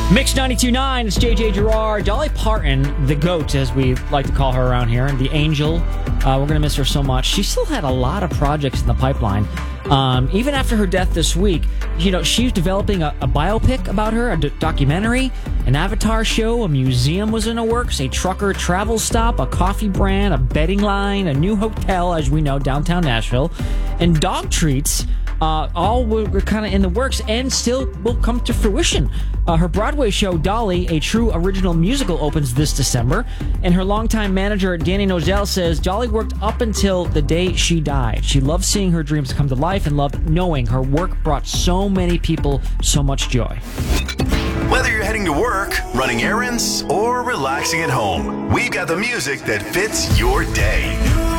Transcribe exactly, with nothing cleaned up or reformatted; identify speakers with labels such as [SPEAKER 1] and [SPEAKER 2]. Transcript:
[SPEAKER 1] Mix ninety-two point nine, it's J J Gerard. Dolly Parton, the GOAT, as we like to call her around here, the angel. Uh, we're going to miss her so much. She still had a lot of projects in the pipeline. Um, even after her death this week, you know, she's developing a, a biopic about her, a d- documentary, an Avatar show, a museum was in the works, a trucker travel stop, a coffee brand, a betting line, a new hotel, as we know, downtown Nashville, and dog treats. Uh, all were, were kind of in the works and still will come to fruition. Uh, her Broadway show, Dolly, a true original musical, opens this December. And her longtime manager, Danny Nozell, says Dolly worked up until the day she died. She loved seeing her dreams come to life and loved knowing her work brought so many people so much joy.
[SPEAKER 2] Whether you're heading to work, running errands, or relaxing at home, we've got the music that fits your day.